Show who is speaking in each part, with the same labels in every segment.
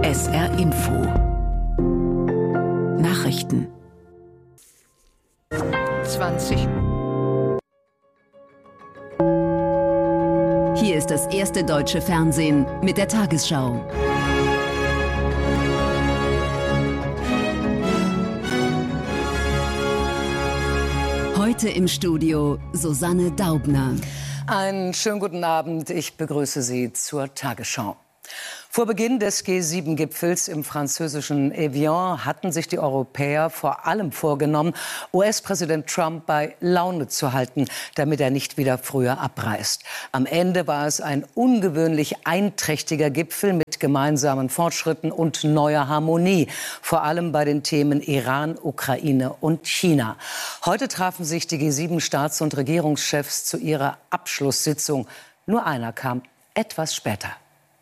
Speaker 1: SR Info Nachrichten 20. Hier ist das erste deutsche Fernsehen mit der Tagesschau. Heute im Studio Susanne Daubner.
Speaker 2: Einen schönen guten Abend. Ich begrüße Sie zur Tagesschau. Vor Beginn des G7-Gipfels im französischen Evian hatten sich die Europäer vor allem vorgenommen, US-Präsident Trump bei Laune zu halten, damit er nicht wieder früher abreist. Am Ende war es ein ungewöhnlich einträchtiger Gipfel mit gemeinsamen Fortschritten und neuer Harmonie, vor allem bei den Themen Iran, Ukraine und China. Heute trafen sich die G7-Staats- und Regierungschefs zu ihrer Abschlusssitzung. Nur einer kam etwas später.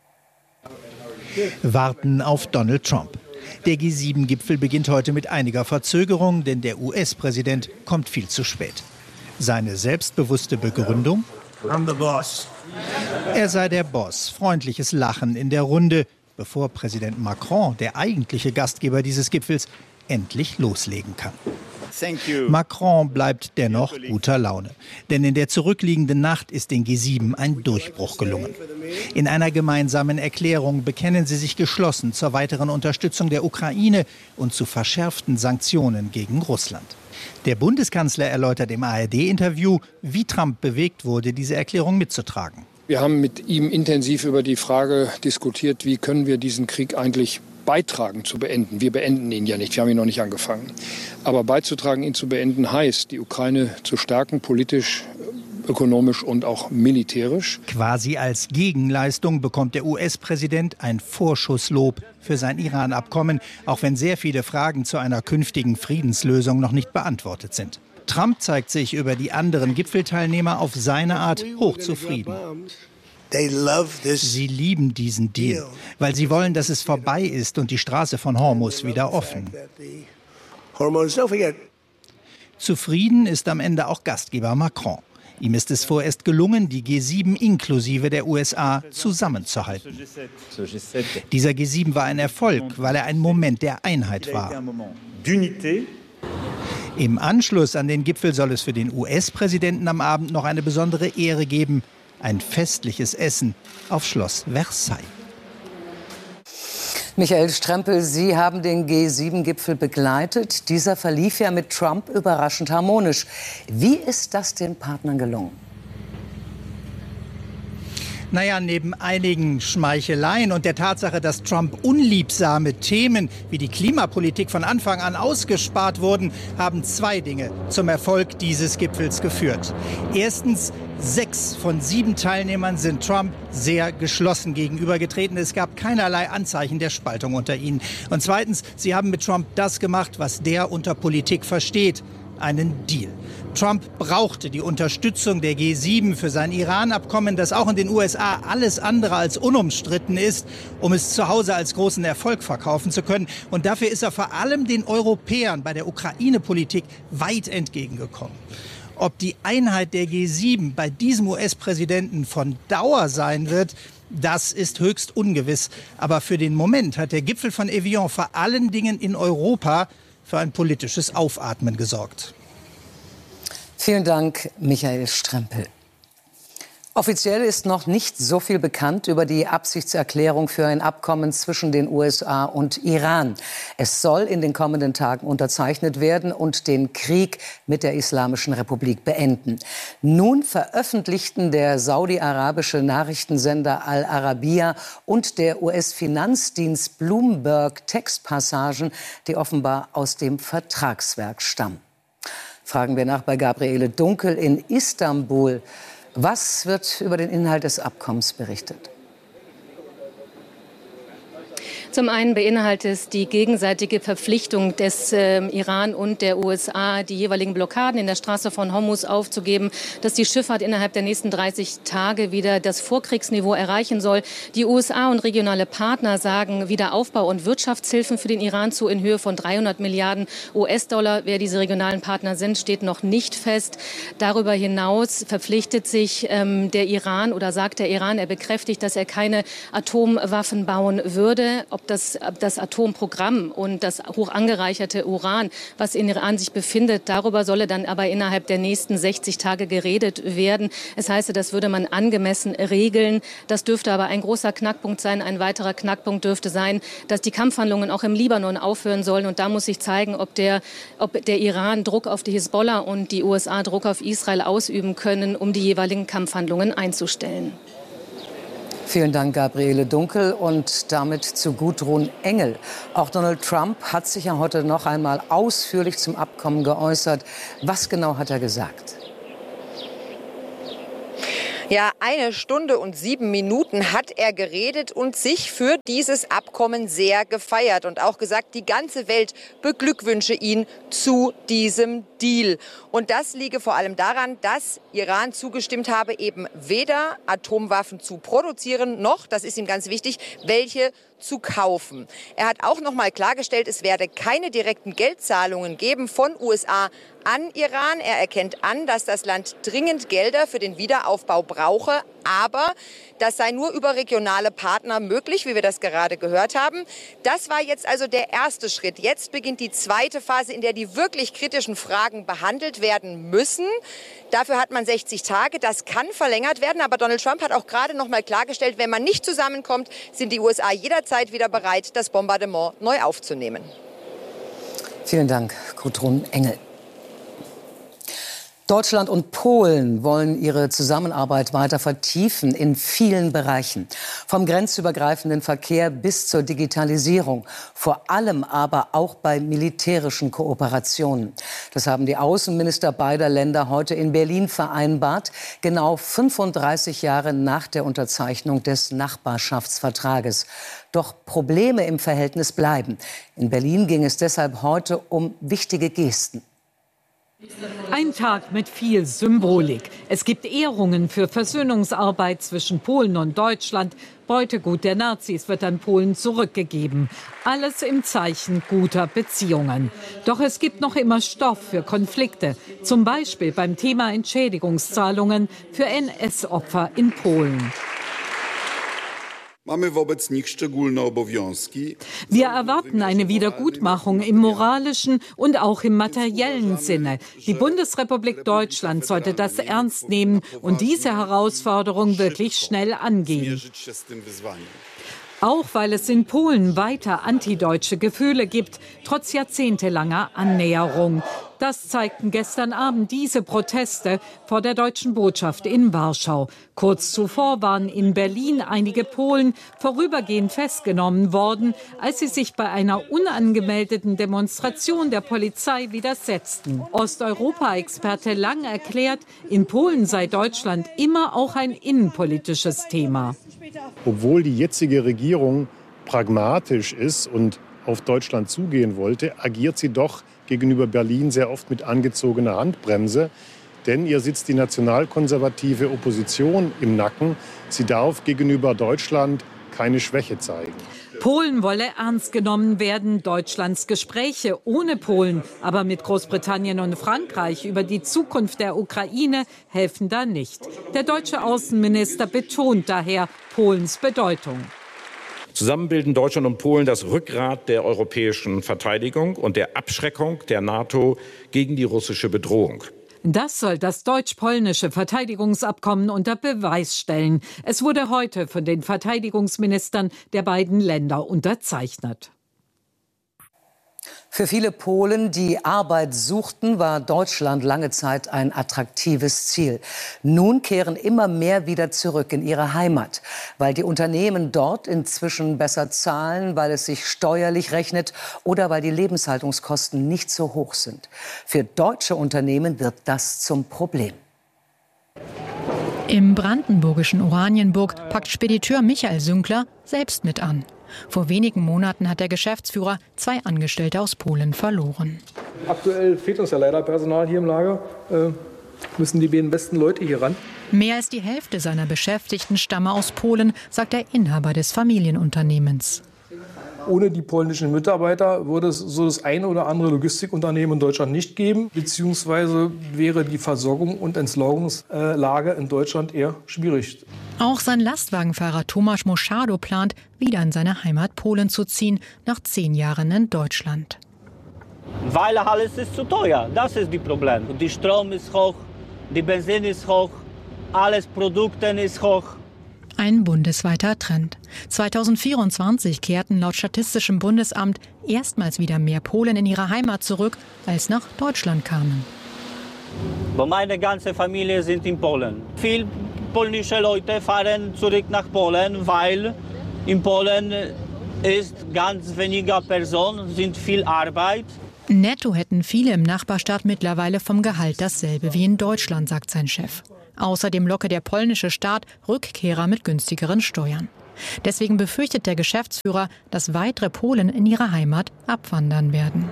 Speaker 3: Warten auf Donald Trump. Der G7-Gipfel beginnt heute mit einiger Verzögerung, denn der US-Präsident kommt viel zu spät. Seine selbstbewusste Begründung? I'm the boss. Er sei der Boss. Freundliches Lachen in der Runde, bevor Präsident Macron, der eigentliche Gastgeber dieses Gipfels, endlich loslegen kann. Macron bleibt dennoch guter Laune. Denn in der zurückliegenden Nacht ist den G7 ein Durchbruch gelungen. In einer gemeinsamen Erklärung bekennen sie sich geschlossen zur weiteren Unterstützung der Ukraine und zu verschärften Sanktionen gegen Russland. Der Bundeskanzler erläutert im ARD-Interview, wie Trump bewegt wurde, diese Erklärung mitzutragen.
Speaker 4: Wir haben mit ihm intensiv über die Frage diskutiert, wie können wir diesen Krieg eigentlich beitragen zu beenden. Wir beenden ihn ja nicht, wir haben ihn noch nicht angefangen. Aber beizutragen, ihn zu beenden, heißt, die Ukraine zu stärken, politisch, ökonomisch und auch militärisch.
Speaker 3: Quasi als Gegenleistung bekommt der US-Präsident ein Vorschusslob für sein Iran-Abkommen, auch wenn sehr viele Fragen zu einer künftigen Friedenslösung noch nicht beantwortet sind. Trump zeigt sich über die anderen Gipfelteilnehmer auf seine Art hochzufrieden. Sie lieben diesen Deal, weil sie wollen, dass es vorbei ist und die Straße von Hormuz wieder offen. Zufrieden ist am Ende auch Gastgeber Macron. Ihm ist es vorerst gelungen, die G7 inklusive der USA zusammenzuhalten. Dieser G7 war ein Erfolg, weil er ein Moment der Einheit war. Im Anschluss an den Gipfel soll es für den US-Präsidenten am Abend noch eine besondere Ehre geben. Ein festliches Essen auf Schloss Versailles.
Speaker 2: Michael Strempel, Sie haben den G7-Gipfel begleitet. Dieser verlief ja mit Trump überraschend harmonisch. Wie ist das den Partnern gelungen?
Speaker 3: Naja, neben einigen Schmeicheleien und der Tatsache, dass Trump unliebsame Themen wie die Klimapolitik von Anfang an ausgespart wurden, haben zwei Dinge zum Erfolg dieses Gipfels geführt. Erstens, 6 von 7 Teilnehmern sind Trump sehr geschlossen gegenübergetreten. Es gab keinerlei Anzeichen der Spaltung unter ihnen. Und zweitens, sie haben mit Trump das gemacht, was der unter Politik versteht: einen Deal. Trump brauchte die Unterstützung der G7 für sein Iran-Abkommen, das auch in den USA alles andere als unumstritten ist, um es zu Hause als großen Erfolg verkaufen zu können. Und dafür ist er vor allem den Europäern bei der Ukraine-Politik weit entgegengekommen. Ob die Einheit der G7 bei diesem US-Präsidenten von Dauer sein wird, das ist höchst ungewiss. Aber für den Moment hat der Gipfel von Evian vor allen Dingen in Europa für ein politisches Aufatmen gesorgt.
Speaker 2: Vielen Dank, Michael Strempel. Offiziell ist noch nicht so viel bekannt über die Absichtserklärung für ein Abkommen zwischen den USA und Iran. Es soll in den kommenden Tagen unterzeichnet werden und den Krieg mit der Islamischen Republik beenden. Nun veröffentlichten der saudi-arabische Nachrichtensender Al Arabiya und der US-Finanzdienst Bloomberg Textpassagen, die offenbar aus dem Vertragswerk stammen. Fragen wir nach bei Gabriele Dunkel in Istanbul. Was wird über den Inhalt des Abkommens berichtet?
Speaker 5: Zum einen beinhaltet es die gegenseitige Verpflichtung des Iran und der USA, die jeweiligen Blockaden in der Straße von Hormuz aufzugeben, dass die Schifffahrt innerhalb der nächsten 30 Tage wieder das Vorkriegsniveau erreichen soll. Die USA und regionale Partner sagen Wiederaufbau- und Wirtschaftshilfen für den Iran zu in Höhe von 300 Milliarden US-Dollar. Wer diese regionalen Partner sind, steht noch nicht fest. Darüber hinaus verpflichtet sich der Iran oder sagt der Iran, er bekräftigt, dass er keine Atomwaffen bauen würde. ob das Atomprogramm und das hoch angereicherte Uran, was in Iran sich befindet, darüber solle dann aber innerhalb der nächsten 60 Tage geredet werden. Es heißt, das würde man angemessen regeln. Das dürfte aber ein großer Knackpunkt sein. Ein weiterer Knackpunkt dürfte sein, dass die Kampfhandlungen auch im Libanon aufhören sollen. Und da muss sich zeigen, ob der Iran Druck auf die Hisbollah und die USA Druck auf Israel ausüben können, um die jeweiligen Kampfhandlungen einzustellen.
Speaker 2: Vielen Dank, Gabriele Dunkel. Und damit zu Gudrun Engel. Auch Donald Trump hat sich ja heute noch einmal ausführlich zum Abkommen geäußert. Was genau hat er gesagt?
Speaker 6: Ja, 1 Stunde und 7 Minuten hat er geredet und sich für dieses Abkommen sehr gefeiert und auch gesagt, die ganze Welt beglückwünsche ihn zu diesem Deal. Und das liege vor allem daran, dass Iran zugestimmt habe, eben weder Atomwaffen zu produzieren, noch, das ist ihm ganz wichtig, welche zu kaufen. Er hat auch noch mal klargestellt, es werde keine direkten Geldzahlungen geben von USA an Iran. Er erkennt an, dass das Land dringend Gelder für den Wiederaufbau brauche, aber das sei nur über regionale Partner möglich, wie wir das gerade gehört haben. Das war jetzt also der erste Schritt. Jetzt beginnt die zweite Phase, in der die wirklich kritischen Fragen behandelt werden müssen. Dafür hat man 60 Tage. Das kann verlängert werden. Aber Donald Trump hat auch gerade noch mal klargestellt, wenn man nicht zusammenkommt, sind die USA jederzeit wieder bereit, das Bombardement neu aufzunehmen.
Speaker 2: Vielen Dank, Gudrun Engel. Deutschland und Polen wollen ihre Zusammenarbeit weiter vertiefen in vielen Bereichen. Vom grenzübergreifenden Verkehr bis zur Digitalisierung. Vor allem aber auch bei militärischen Kooperationen. Das haben die Außenminister beider Länder heute in Berlin vereinbart. Genau 35 Jahre nach der Unterzeichnung des Nachbarschaftsvertrages. Doch Probleme im Verhältnis bleiben. In Berlin ging es deshalb heute um wichtige Gesten.
Speaker 7: Ein Tag mit viel Symbolik. Es gibt Ehrungen für Versöhnungsarbeit zwischen Polen und Deutschland. Beutegut der Nazis wird an Polen zurückgegeben. Alles im Zeichen guter Beziehungen. Doch es gibt noch immer Stoff für Konflikte. Zum Beispiel beim Thema Entschädigungszahlungen für NS-Opfer in Polen. Wir erwarten eine Wiedergutmachung im moralischen und auch im materiellen Sinne. Die Bundesrepublik Deutschland sollte das ernst nehmen und diese Herausforderung wirklich schnell angehen. Auch weil es in Polen weiter antideutsche Gefühle gibt, trotz jahrzehntelanger Annäherung. Das zeigten gestern Abend diese Proteste vor der deutschen Botschaft in Warschau. Kurz zuvor waren in Berlin einige Polen vorübergehend festgenommen worden, als sie sich bei einer unangemeldeten Demonstration der Polizei widersetzten. Osteuropa-Experte Lang erklärt, in Polen sei Deutschland immer auch ein innenpolitisches Thema.
Speaker 8: Obwohl die jetzige Regierung pragmatisch ist und auf Deutschland zugehen wollte, agiert sie doch gegenüber Berlin sehr oft mit angezogener Handbremse. Denn ihr sitzt die nationalkonservative Opposition im Nacken. Sie darf gegenüber Deutschland keine Schwäche zeigen.
Speaker 7: Polen wolle ernst genommen werden. Deutschlands Gespräche ohne Polen, aber mit Großbritannien und Frankreich über die Zukunft der Ukraine helfen da nicht. Der deutsche Außenminister betont daher Polens Bedeutung.
Speaker 9: Zusammen bilden Deutschland und Polen das Rückgrat der europäischen Verteidigung und der Abschreckung der NATO gegen die russische Bedrohung.
Speaker 7: Das soll das deutsch-polnische Verteidigungsabkommen unter Beweis stellen. Es wurde heute von den Verteidigungsministern der beiden Länder unterzeichnet.
Speaker 2: Für viele Polen, die Arbeit suchten, war Deutschland lange Zeit ein attraktives Ziel. Nun kehren immer mehr wieder zurück in ihre Heimat, weil die Unternehmen dort inzwischen besser zahlen, weil es sich steuerlich rechnet oder weil die Lebenshaltungskosten nicht so hoch sind. Für deutsche Unternehmen wird das zum Problem.
Speaker 10: Im brandenburgischen Oranienburg packt Spediteur Michael Sünkler selbst mit an. Vor wenigen Monaten hat der Geschäftsführer 2 Angestellte aus Polen verloren.
Speaker 11: Aktuell fehlt uns ja leider Personal hier im Lager. Müssen die beiden besten Leute hier ran.
Speaker 10: Mehr als die Hälfte seiner Beschäftigten stamme aus Polen, sagt der Inhaber des Familienunternehmens.
Speaker 11: Ohne die polnischen Mitarbeiter würde es so das eine oder andere Logistikunternehmen in Deutschland nicht geben, beziehungsweise wäre die Versorgung und Entsorgungslage in Deutschland eher schwierig.
Speaker 10: Auch sein Lastwagenfahrer Tomasz Moschado plant, wieder in seine Heimat Polen zu ziehen, nach 10 Jahren in Deutschland.
Speaker 12: Weil alles ist zu teuer, das ist das Problem. Die Strom ist hoch, die Benzin ist hoch, alles Produkte ist hoch.
Speaker 10: Ein bundesweiter Trend. 2024 kehrten laut Statistischem Bundesamt erstmals wieder mehr Polen in ihre Heimat zurück, als nach Deutschland kamen.
Speaker 12: Meine ganze Familie sind in Polen. Viele polnische Leute fahren zurück nach Polen, weil in Polen ist ganz weniger Personen, sind viel Arbeit.
Speaker 10: Netto hätten viele im Nachbarstaat mittlerweile vom Gehalt dasselbe wie in Deutschland, sagt sein Chef. Außerdem locke der polnische Staat Rückkehrer mit günstigeren Steuern. Deswegen befürchtet der Geschäftsführer, dass weitere Polen in ihre Heimat abwandern werden.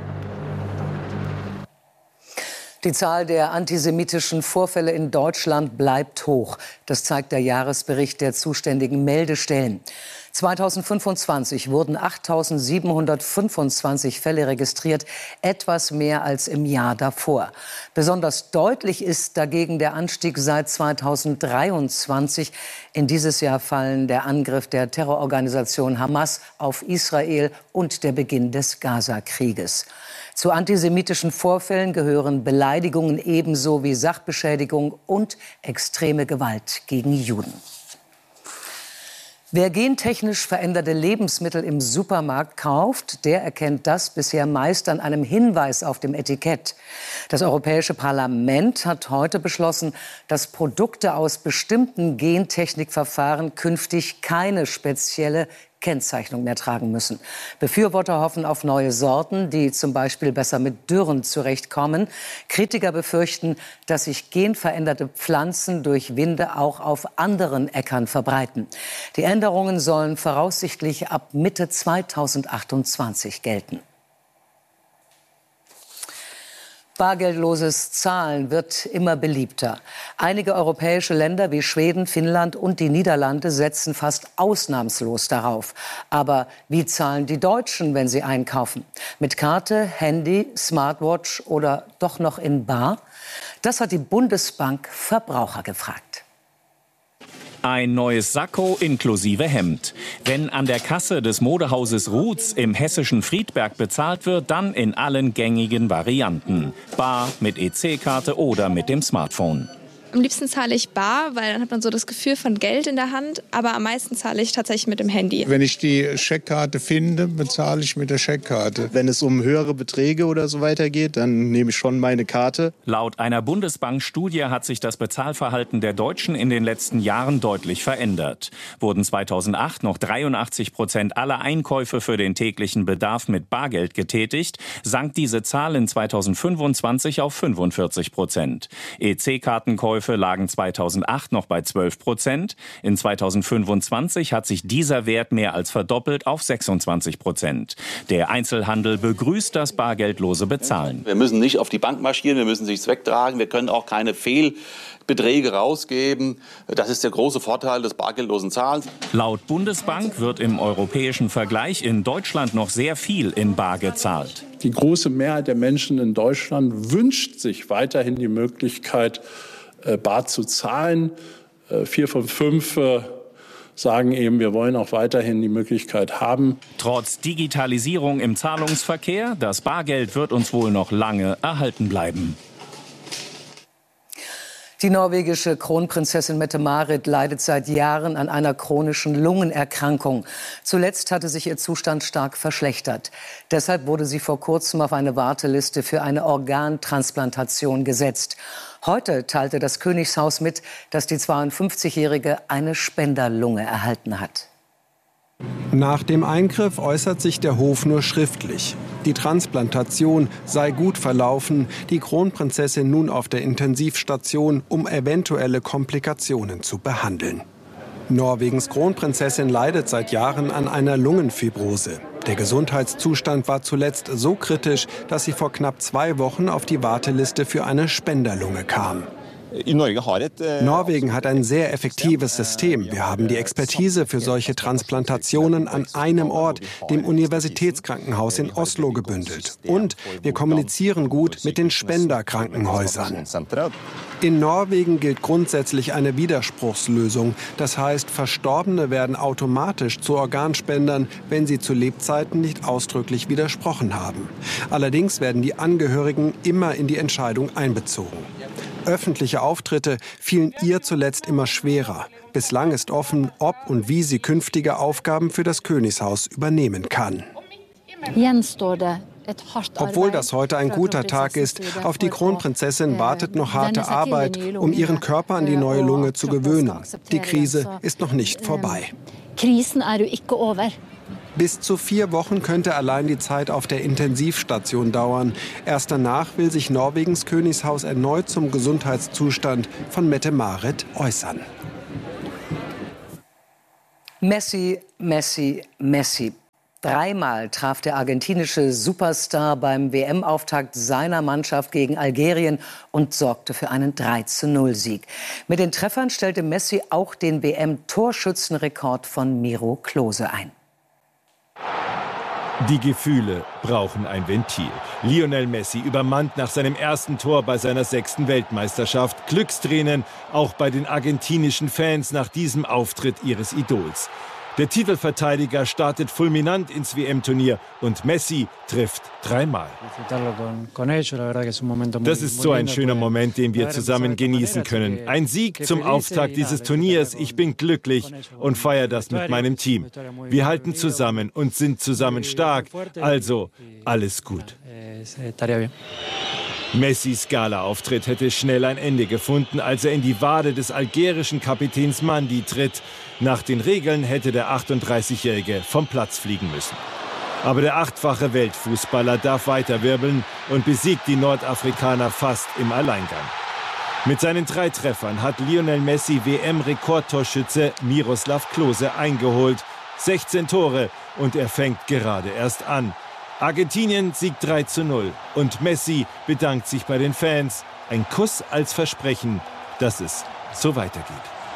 Speaker 2: Die Zahl der antisemitischen Vorfälle in Deutschland bleibt hoch. Das zeigt der Jahresbericht der zuständigen Meldestellen. 2025 wurden 8.725 Fälle registriert, etwas mehr als im Jahr davor. Besonders deutlich ist dagegen der Anstieg seit 2023. In dieses Jahr fallen der Angriff der Terrororganisation Hamas auf Israel und der Beginn des Gaza-Krieges. Zu antisemitischen Vorfällen gehören Beleidigungen ebenso wie Sachbeschädigung und extreme Gewalt gegen Juden. Wer gentechnisch veränderte Lebensmittel im Supermarkt kauft, der erkennt das bisher meist an einem Hinweis auf dem Etikett. Das Europäische Parlament hat heute beschlossen, dass Produkte aus bestimmten Gentechnikverfahren künftig keine spezielle Kennzeichnung mehr tragen müssen. Befürworter hoffen auf neue Sorten, die zum Beispiel besser mit Dürren zurechtkommen. Kritiker befürchten, dass sich genveränderte Pflanzen durch Winde auch auf anderen Äckern verbreiten. Die Änderungen sollen voraussichtlich ab Mitte 2028 gelten. Bargeldloses Zahlen wird immer beliebter. Einige europäische Länder wie Schweden, Finnland und die Niederlande setzen fast ausnahmslos darauf. Aber wie zahlen die Deutschen, wenn sie einkaufen? Mit Karte, Handy, Smartwatch oder doch noch in bar? Das hat die Bundesbank Verbraucher gefragt.
Speaker 13: Ein neues Sakko inklusive Hemd. Wenn an der Kasse des Modehauses Roots im hessischen Friedberg bezahlt wird, dann in allen gängigen Varianten. Bar, mit EC-Karte oder mit dem Smartphone.
Speaker 14: Am liebsten zahle ich bar, weil dann hat man so das Gefühl von Geld in der Hand. Aber am meisten zahle ich tatsächlich mit dem Handy.
Speaker 15: Wenn ich die Scheckkarte finde, bezahle ich mit der Scheckkarte. Wenn es um höhere Beträge oder so weiter geht, dann nehme ich schon meine Karte.
Speaker 13: Laut einer Bundesbank-Studie hat sich das Bezahlverhalten der Deutschen in den letzten Jahren deutlich verändert. Wurden 2008 noch 83% aller Einkäufe für den täglichen Bedarf mit Bargeld getätigt, sank diese Zahl in 2025 auf 45%. EC-Kartenkäufe lagen 2008 noch bei 12%. In 2025 hat sich dieser Wert mehr als verdoppelt auf 26%. Der Einzelhandel begrüßt das bargeldlose Bezahlen.
Speaker 16: Wir müssen nicht auf die Bank marschieren, wir müssen nichts wegtragen, wir können auch keine Fehlbeträge rausgeben. Das ist der große Vorteil des bargeldlosen Zahlens.
Speaker 13: Laut Bundesbank wird im europäischen Vergleich in Deutschland noch sehr viel in bar gezahlt.
Speaker 17: Die große Mehrheit der Menschen in Deutschland wünscht sich weiterhin die Möglichkeit, bar zu zahlen. 4 von 5 sagen eben, wir wollen auch weiterhin die Möglichkeit haben.
Speaker 13: Trotz Digitalisierung im Zahlungsverkehr, das Bargeld wird uns wohl noch lange erhalten bleiben.
Speaker 2: Die norwegische Kronprinzessin Mette-Marit leidet seit Jahren an einer chronischen Lungenerkrankung. Zuletzt hatte sich ihr Zustand stark verschlechtert. Deshalb wurde sie vor kurzem auf eine Warteliste für eine Organtransplantation gesetzt. Heute teilte das Königshaus mit, dass die 52-Jährige eine Spenderlunge erhalten hat.
Speaker 18: Nach dem Eingriff äußert sich der Hof nur schriftlich. Die Transplantation sei gut verlaufen, die Kronprinzessin nun auf der Intensivstation, um eventuelle Komplikationen zu behandeln. Norwegens Kronprinzessin leidet seit Jahren an einer Lungenfibrose. Der Gesundheitszustand war zuletzt so kritisch, dass sie vor knapp 2 Wochen auf die Warteliste für eine Spenderlunge kam. Norwegen hat ein sehr effektives System. Wir haben die Expertise für solche Transplantationen an einem Ort, dem Universitätskrankenhaus in Oslo, gebündelt. Und wir kommunizieren gut mit den Spenderkrankenhäusern. In Norwegen gilt grundsätzlich eine Widerspruchslösung. Das heißt, Verstorbene werden automatisch zu Organspendern, wenn sie zu Lebzeiten nicht ausdrücklich widersprochen haben. Allerdings werden die Angehörigen immer in die Entscheidung einbezogen. Öffentliche Auftritte fielen ihr zuletzt immer schwerer. Bislang ist offen, ob und wie sie künftige Aufgaben für das Königshaus übernehmen kann. Obwohl das heute ein guter Tag ist, auf die Kronprinzessin wartet noch harte Arbeit, um ihren Körper an die neue Lunge zu gewöhnen. Die Krise ist noch nicht vorbei. Bis zu 4 Wochen könnte allein die Zeit auf der Intensivstation dauern. Erst danach will sich Norwegens Königshaus erneut zum Gesundheitszustand von Mette-Marit äußern.
Speaker 2: Messi, Messi, Messi. 3-mal traf der argentinische Superstar beim WM-Auftakt seiner Mannschaft gegen Algerien und sorgte für einen 3:0-Sieg. Mit den Treffern stellte Messi auch den WM-Torschützenrekord von Miro Klose ein.
Speaker 19: Die Gefühle brauchen ein Ventil. Lionel Messi übermannt nach seinem ersten Tor bei seiner 6. Weltmeisterschaft Glückstränen, auch bei den argentinischen Fans nach diesem Auftritt ihres Idols. Der Titelverteidiger startet fulminant ins WM-Turnier und Messi trifft 3-mal. Das ist so ein schöner Moment, den wir zusammen genießen können. Ein Sieg zum Auftakt dieses Turniers. Ich bin glücklich und feiere das mit meinem Team. Wir halten zusammen und sind zusammen stark. Also, alles gut. Messis Gala-Auftritt hätte schnell ein Ende gefunden, als er in die Wade des algerischen Kapitäns Mandi tritt. Nach den Regeln hätte der 38-Jährige vom Platz fliegen müssen. Aber der 8-fache Weltfußballer darf weiterwirbeln und besiegt die Nordafrikaner fast im Alleingang. Mit seinen 3 Treffern hat Lionel Messi WM-Rekordtorschütze Miroslav Klose eingeholt. 16 Tore und er fängt gerade erst an. Argentinien siegt 3:0 und Messi bedankt sich bei den Fans. Ein Kuss als Versprechen, dass es so weitergeht.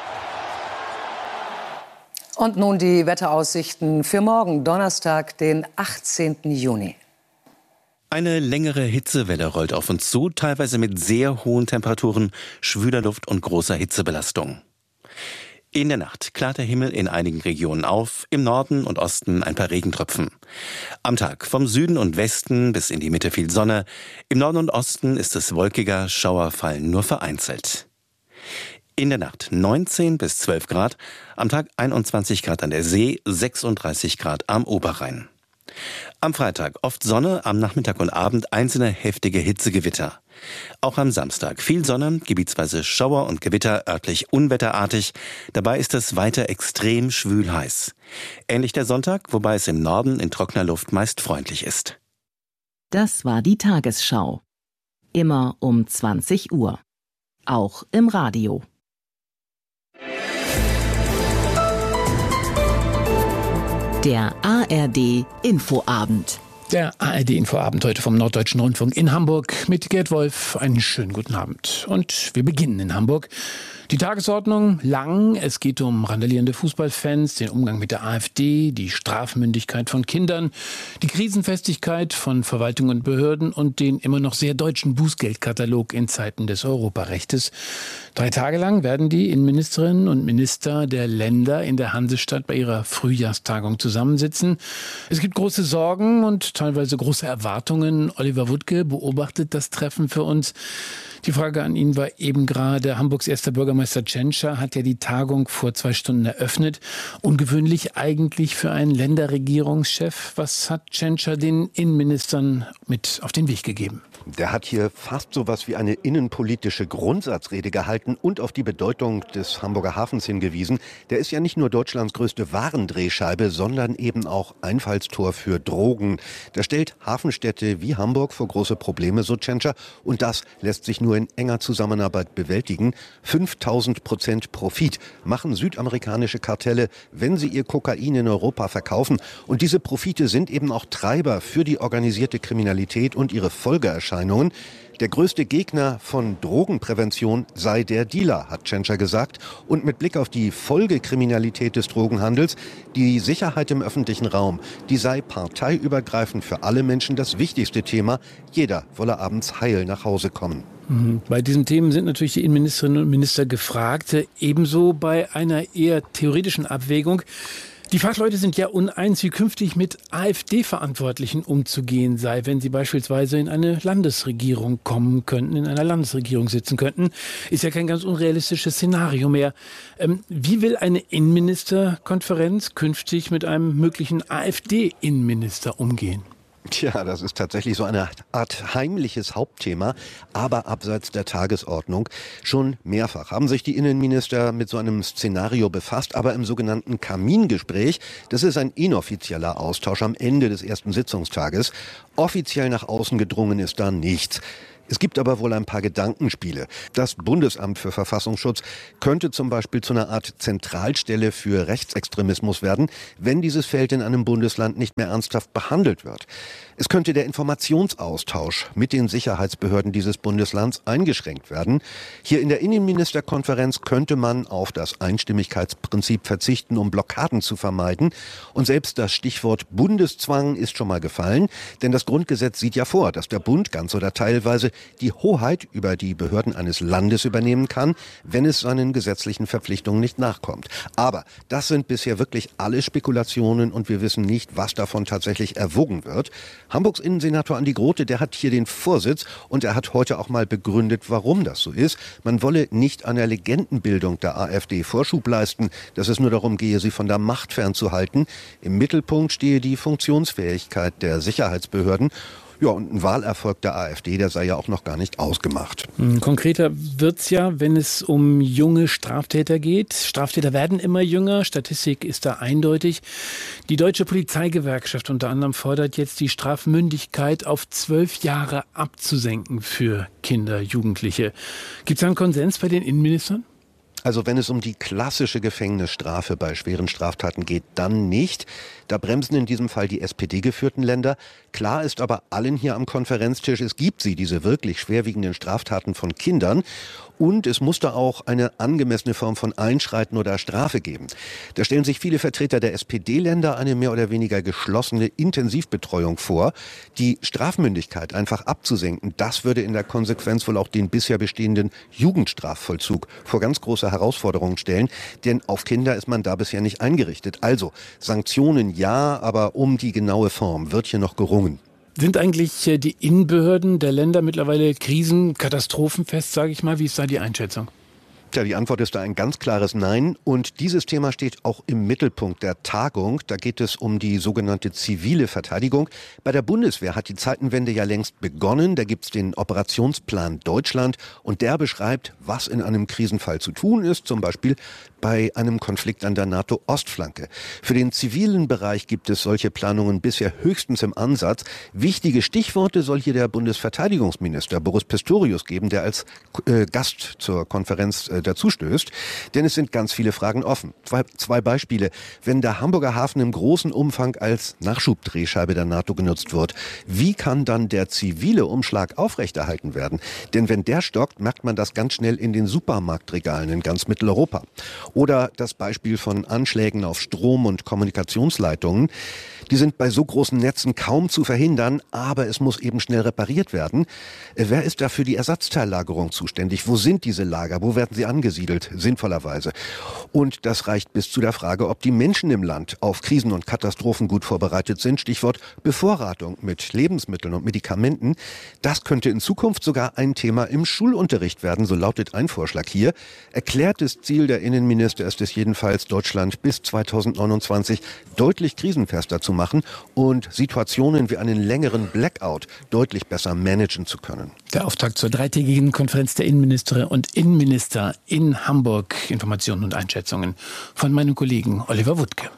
Speaker 2: Und nun die Wetteraussichten für morgen, Donnerstag, den 18. Juni.
Speaker 20: Eine längere Hitzewelle rollt auf uns zu, teilweise mit sehr hohen Temperaturen, schwüler Luft und großer Hitzebelastung. In der Nacht klart der Himmel in einigen Regionen auf, im Norden und Osten ein paar Regentropfen. Am Tag vom Süden und Westen bis in die Mitte viel Sonne. Im Norden und Osten ist es wolkiger, Schauer fallen nur vereinzelt. In der Nacht 19 bis 12 Grad, am Tag 21 Grad an der See, 36 Grad am Oberrhein. Am Freitag oft Sonne, am Nachmittag und Abend einzelne heftige Hitzegewitter. Auch am Samstag viel Sonne, gebietsweise Schauer und Gewitter, örtlich unwetterartig. Dabei ist es weiter extrem schwül heiß. Ähnlich der Sonntag, wobei es im Norden in trockener Luft meist freundlich ist.
Speaker 21: Das war die Tagesschau. Immer um 20 Uhr. Auch im Radio. Der ARD Infoabend.
Speaker 22: Der ARD Infoabend heute vom Norddeutschen Rundfunk in Hamburg mit Gerd Wolf. Einen schönen guten Abend. Und wir beginnen in Hamburg. Die Tagesordnung lang. Es geht um randalierende Fußballfans, den Umgang mit der AfD, die Strafmündigkeit von Kindern, die Krisenfestigkeit von Verwaltung und Behörden und den immer noch sehr deutschen Bußgeldkatalog in Zeiten des Europarechtes. 3 Tage lang werden die Innenministerinnen und Minister der Länder in der Hansestadt bei ihrer Frühjahrstagung zusammensitzen. Es gibt große Sorgen und teilweise große Erwartungen. Oliver Wuttke beobachtet das Treffen für uns. Die Frage an ihn war eben gerade, Hamburgs erster Bürgermeister Tschentscher hat ja die Tagung vor 2 Stunden eröffnet. Ungewöhnlich eigentlich für einen Länderregierungschef. Was hat Tschentscher den Innenministern mit auf den Weg gegeben?
Speaker 23: Der hat hier fast so was wie eine innenpolitische Grundsatzrede gehalten und auf die Bedeutung des Hamburger Hafens hingewiesen. Der ist ja nicht nur Deutschlands größte Warendrehscheibe, sondern eben auch Einfallstor für Drogen. Der stellt Hafenstädte wie Hamburg vor große Probleme, so Tschentscher. Und das lässt sich nur in enger Zusammenarbeit bewältigen. 5000% Profit machen südamerikanische Kartelle, wenn sie ihr Kokain in Europa verkaufen. Und diese Profite sind eben auch Treiber für die organisierte Kriminalität und ihre Folgeerscheinungen. Suchterscheinungen. Der größte Gegner von Drogenprävention sei der Dealer, hat Tschentscher gesagt. Und mit Blick auf die Folgekriminalität des Drogenhandels, die Sicherheit im öffentlichen Raum, die sei parteiübergreifend für alle Menschen das wichtigste Thema. Jeder wolle abends heil nach Hause kommen.
Speaker 22: Bei diesen Themen sind natürlich die Innenministerinnen und Minister gefragt, ebenso bei einer eher theoretischen Abwägung. Die Fachleute sind ja uneins, wie künftig mit AfD-Verantwortlichen umzugehen sei, wenn sie beispielsweise in eine Landesregierung kommen könnten, in einer Landesregierung sitzen könnten. Ist ja kein ganz unrealistisches Szenario mehr. Wie will eine Innenministerkonferenz künftig mit einem möglichen AfD-Innenminister umgehen?
Speaker 23: Tja, das ist tatsächlich so eine Art heimliches Hauptthema, aber abseits der Tagesordnung. Schon mehrfach haben sich die Innenminister mit so einem Szenario befasst, aber im sogenannten Kamingespräch, das ist ein inoffizieller Austausch am Ende des ersten Sitzungstages. Offiziell nach außen gedrungen ist da nichts. Es gibt aber wohl ein paar Gedankenspiele. Das Bundesamt für Verfassungsschutz könnte zum Beispiel zu einer Art Zentralstelle für Rechtsextremismus werden, wenn dieses Feld in einem Bundesland nicht mehr ernsthaft behandelt wird. Es könnte der Informationsaustausch mit den Sicherheitsbehörden dieses Bundeslands eingeschränkt werden. Hier in der Innenministerkonferenz könnte man auf das Einstimmigkeitsprinzip verzichten, um Blockaden zu vermeiden. Und selbst das Stichwort Bundeszwang ist schon mal gefallen, denn das Grundgesetz sieht ja vor, dass der Bund ganz oder teilweise die Hoheit über die Behörden eines Landes übernehmen kann, wenn es seinen gesetzlichen Verpflichtungen nicht nachkommt. Aber das sind bisher wirklich alle Spekulationen und wir wissen nicht, was davon tatsächlich erwogen wird. Hamburgs Innensenator Andi Grote, der hat hier den Vorsitz und er hat heute auch mal begründet, warum das so ist. Man wolle nicht einer Legendenbildung der AfD Vorschub leisten, dass es nur darum gehe, sie von der Macht fernzuhalten. Im Mittelpunkt stehe die Funktionsfähigkeit der Sicherheitsbehörden. Ja, und ein Wahlerfolg der AfD, der sei ja auch noch gar nicht ausgemacht.
Speaker 22: Konkreter wird's ja, wenn es um junge Straftäter geht. Straftäter werden immer jünger, Statistik ist da eindeutig. Die Deutsche Polizeigewerkschaft unter anderem fordert jetzt, die Strafmündigkeit auf 12 Jahre abzusenken für Kinder, Jugendliche. Gibt's da einen Konsens bei den Innenministern?
Speaker 23: Also wenn es um die klassische Gefängnisstrafe bei schweren Straftaten geht, dann nicht. Da bremsen in diesem Fall die SPD-geführten Länder. Klar ist aber allen hier am Konferenztisch, es gibt diese wirklich schwerwiegenden Straftaten von Kindern. Und es muss da auch eine angemessene Form von Einschreiten oder Strafe geben. Da stellen sich viele Vertreter der SPD-Länder eine mehr oder weniger geschlossene Intensivbetreuung vor. Die Strafmündigkeit einfach abzusenken, das würde in der Konsequenz wohl auch den bisher bestehenden Jugendstrafvollzug vor ganz große Herausforderungen stellen. Denn auf Kinder ist man da bisher nicht eingerichtet. Also Sanktionen ja, aber um die genaue Form wird hier noch gerungen.
Speaker 22: Sind eigentlich die Innenbehörden der Länder mittlerweile krisenkatastrophenfest, sage ich mal? Wie ist da die Einschätzung?
Speaker 23: Tja, die Antwort ist da ein ganz klares Nein. Und dieses Thema steht auch im Mittelpunkt der Tagung. Da geht es um die sogenannte zivile Verteidigung. Bei der Bundeswehr hat die Zeitenwende ja längst begonnen. Da gibt's den Operationsplan Deutschland und der beschreibt, was in einem Krisenfall zu tun ist. Zum Beispiel bei einem Konflikt an der NATO-Ostflanke. Für den zivilen Bereich gibt es solche Planungen bisher höchstens im Ansatz. Wichtige Stichworte soll hier der Bundesverteidigungsminister Boris Pistorius geben, der als Gast zur Konferenz dazustößt. Denn es sind ganz viele Fragen offen. Zwei Beispiele. Wenn der Hamburger Hafen im großen Umfang als Nachschubdrehscheibe der NATO genutzt wird, wie kann dann der zivile Umschlag aufrechterhalten werden? Denn wenn der stockt, merkt man das ganz schnell in den Supermarktregalen in ganz Mitteleuropa. Oder das Beispiel von Anschlägen auf Strom- und Kommunikationsleitungen. Die sind bei so großen Netzen kaum zu verhindern, aber es muss eben schnell repariert werden. Wer ist da für die Ersatzteillagerung zuständig? Wo sind diese Lager? Wo werden sie angesiedelt? Sinnvollerweise. Und das reicht bis zu der Frage, ob die Menschen im Land auf Krisen und Katastrophen gut vorbereitet sind. Stichwort Bevorratung mit Lebensmitteln und Medikamenten. Das könnte in Zukunft sogar ein Thema im Schulunterricht werden, so lautet ein Vorschlag hier. Erklärtes Ziel der Innenminister ist es jedenfalls, Deutschland bis 2029 deutlich krisenfester zu machen und Situationen wie einen längeren Blackout deutlich besser managen zu können.
Speaker 22: Der Auftakt zur dreitägigen Konferenz der Innenministerinnen und Innenminister in Hamburg. Informationen und Einschätzungen von meinem Kollegen Oliver Wuttke.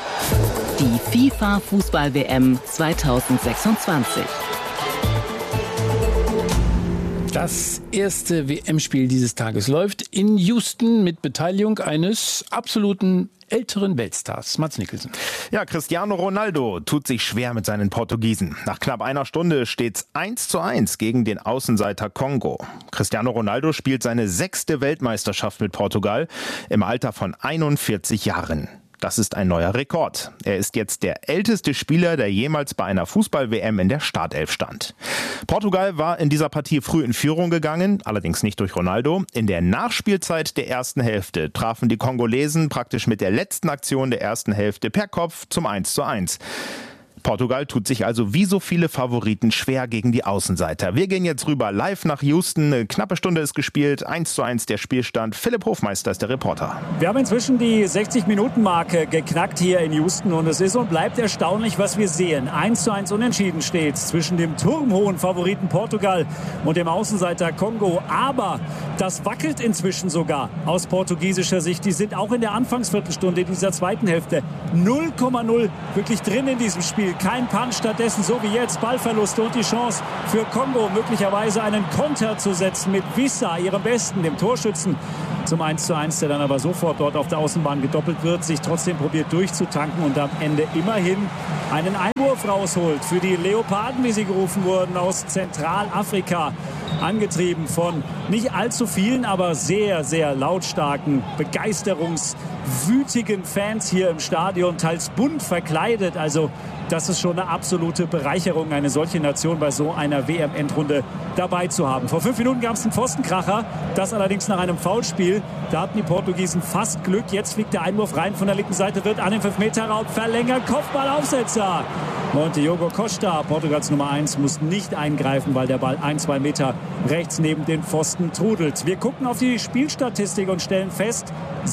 Speaker 21: Die FIFA-Fußball-WM 2026.
Speaker 22: Das erste WM-Spiel dieses Tages läuft in Houston mit Beteiligung eines absoluten älteren Weltstars, Mads Nicholson.
Speaker 1: Ja, Cristiano Ronaldo tut sich schwer mit seinen Portugiesen. Nach knapp einer Stunde steht's 1:1 gegen den Außenseiter Kongo. Cristiano Ronaldo spielt seine 6. Weltmeisterschaft mit Portugal im Alter von 41 Jahren. Das ist ein neuer Rekord. Er ist jetzt der älteste Spieler, der jemals bei einer Fußball-WM in der Startelf stand. Portugal war in dieser Partie früh in Führung gegangen, allerdings nicht durch Ronaldo. In der Nachspielzeit der ersten Hälfte trafen die Kongolesen praktisch mit der letzten Aktion der ersten Hälfte per Kopf zum 1:1. Portugal tut sich also wie so viele Favoriten schwer gegen die Außenseiter. Wir gehen jetzt rüber live nach Houston. Eine knappe Stunde ist gespielt. 1:1 der Spielstand. Philipp Hofmeister ist der Reporter.
Speaker 3: Wir haben inzwischen die 60-Minuten-Marke geknackt hier in Houston. Und es ist und bleibt erstaunlich, was wir sehen. 1:1 unentschieden steht zwischen dem turmhohen Favoriten Portugal und dem Außenseiter Kongo. Aber das wackelt inzwischen sogar aus portugiesischer Sicht. Die sind auch in der Anfangsviertelstunde dieser zweiten Hälfte 0,0 wirklich drin in diesem Spiel. Kein Punch, stattdessen so wie jetzt Ballverluste und die Chance für Kongo möglicherweise einen Konter zu setzen mit Wissa, ihrem Besten, dem Torschützen, zum 1:1, der dann aber sofort dort auf der Außenbahn gedoppelt wird, sich trotzdem probiert durchzutanken und am Ende immerhin einen Einwurf rausholt für die Leoparden, wie sie gerufen wurden, aus Zentralafrika. Angetrieben von nicht allzu vielen, aber sehr, sehr lautstarken, begeisterungswütigen Fans hier im Stadion, teils bunt verkleidet. Also das ist schon eine absolute Bereicherung, eine solche Nation bei so einer WM-Endrunde dabei zu haben. Vor 5 Minuten gab es einen Pfostenkracher, das allerdings nach einem Foulspiel. Da hatten die Portugiesen fast Glück. Jetzt fliegt der Einwurf rein von der linken Seite, wird an den 5-Meter-Raum verlängert. Kopfballaufsetzer. Diogo Costa, Portugals Nummer 1, muss nicht eingreifen, weil der Ball 1-2 Meter rechts neben den Pfosten trudelt. Wir gucken auf die Spielstatistik und stellen fest,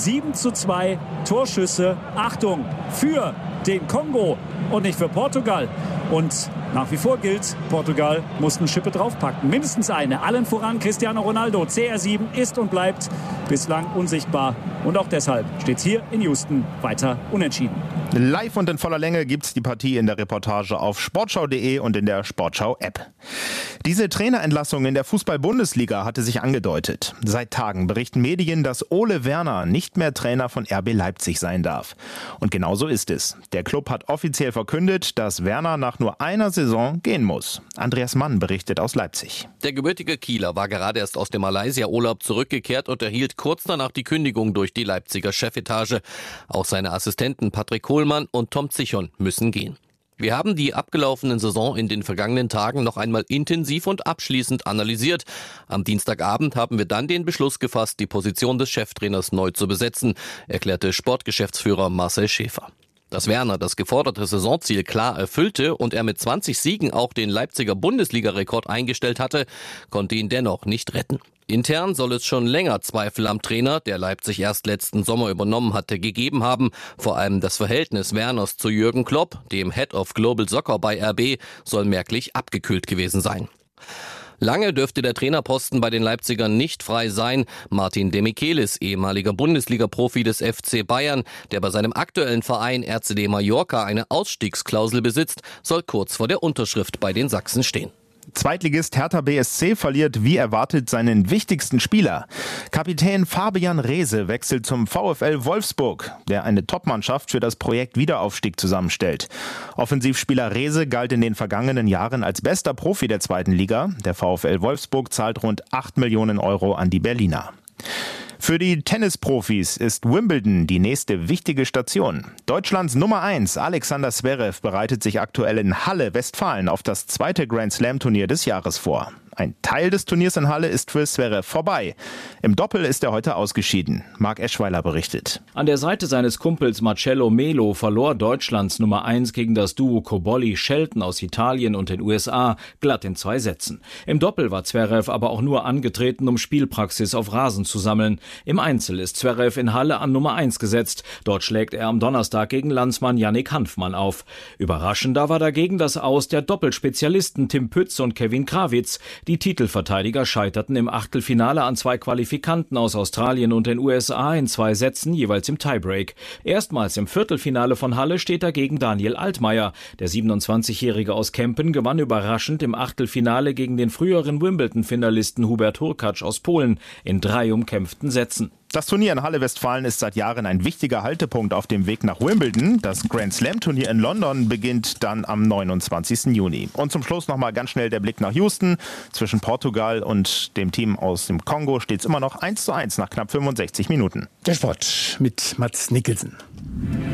Speaker 3: 7:2 Torschüsse, Achtung, für den Kongo und nicht für Portugal. Und nach wie vor gilt, Portugal muss eine Schippe draufpacken. Mindestens eine. Allen voran Cristiano Ronaldo. CR7 ist und bleibt bislang unsichtbar. Und auch deshalb steht es hier in Houston weiter unentschieden.
Speaker 1: Live und in voller Länge gibt's die Partie in der Reportage auf sportschau.de und in der Sportschau-App. Diese Trainerentlassung in der Fußball-Bundesliga hatte sich angedeutet. Seit Tagen berichten Medien, dass Ole Werner nicht mehr Trainer von RB Leipzig sein darf. Und genau so ist es. Der Club hat offiziell verkündet, dass Werner nach nur einer Saison gehen muss. Andreas Mann berichtet aus Leipzig.
Speaker 4: Der gebürtige Kieler war gerade erst aus dem Malaysia-Urlaub zurückgekehrt und erhielt kurz danach die Kündigung durch die Leipziger Chefetage. Auch seine Assistenten Patrick Kohlmann und Tom Zichon müssen gehen. Wir haben die abgelaufenen Saison in den vergangenen Tagen noch einmal intensiv und abschließend analysiert. Am Dienstagabend haben wir dann den Beschluss gefasst, die Position des Cheftrainers neu zu besetzen, erklärte Sportgeschäftsführer Marcel Schäfer. Dass Werner das geforderte Saisonziel klar erfüllte und er mit 20 Siegen auch den Leipziger Bundesliga-Rekord eingestellt hatte, konnte ihn dennoch nicht retten. Intern soll es schon länger Zweifel am Trainer, der Leipzig erst letzten Sommer übernommen hatte, gegeben haben. Vor allem das Verhältnis Werners zu Jürgen Klopp, dem Head of Global Soccer bei RB, soll merklich abgekühlt gewesen sein. Lange dürfte der Trainerposten bei den Leipzigern nicht frei sein. Martin de Michelis, ehemaliger Bundesliga-Profi des FC Bayern, der bei seinem aktuellen Verein RCD Mallorca eine Ausstiegsklausel besitzt, soll kurz vor der Unterschrift bei den Sachsen stehen.
Speaker 1: Zweitligist Hertha BSC verliert wie erwartet seinen wichtigsten Spieler. Kapitän Fabian Reese wechselt zum VfL Wolfsburg, der eine Topmannschaft für das Projekt Wiederaufstieg zusammenstellt. Offensivspieler Reese galt in den vergangenen Jahren als bester Profi der zweiten Liga. Der VfL Wolfsburg zahlt rund 8 Millionen Euro an die Berliner. Für die Tennisprofis ist Wimbledon die nächste wichtige Station. Deutschlands Nummer 1, Alexander Zverev, bereitet sich aktuell in Halle, Westfalen, auf das zweite Grand-Slam-Turnier des Jahres vor. Ein Teil des Turniers in Halle ist für Zverev vorbei. Im Doppel ist er heute ausgeschieden. Marc Eschweiler berichtet.
Speaker 24: An der Seite seines Kumpels Marcello Melo verlor Deutschlands Nummer 1 gegen das Duo Cobolli-Shelton aus Italien und den USA glatt in 2 Sätzen. Im Doppel war Zverev aber auch nur angetreten, um Spielpraxis auf Rasen zu sammeln. Im Einzel ist Zverev in Halle an Nummer 1 gesetzt. Dort schlägt er am Donnerstag gegen Landsmann Yannick Hanfmann auf. Überraschender war dagegen das Aus der Doppelspezialisten Tim Pütz und Kevin Krawitz. Die Titelverteidiger scheiterten im Achtelfinale an 2 Qualifikanten aus Australien und den USA in 2 Sätzen, jeweils im Tiebreak. Erstmals im Viertelfinale von Halle steht dagegen Daniel Altmaier. Der 27-Jährige aus Kempen gewann überraschend im Achtelfinale gegen den früheren Wimbledon-Finalisten Hubert Hurkacz aus Polen in 3 umkämpften Sätzen.
Speaker 1: Das Turnier in Halle-Westfalen ist seit Jahren ein wichtiger Haltepunkt auf dem Weg nach Wimbledon. Das Grand-Slam-Turnier in London beginnt dann am 29. Juni. Und zum Schluss noch mal ganz schnell der Blick nach Houston. Zwischen Portugal und dem Team aus dem Kongo steht es immer noch 1:1 nach knapp 65 Minuten.
Speaker 22: Der Sport mit Mats Nicholson.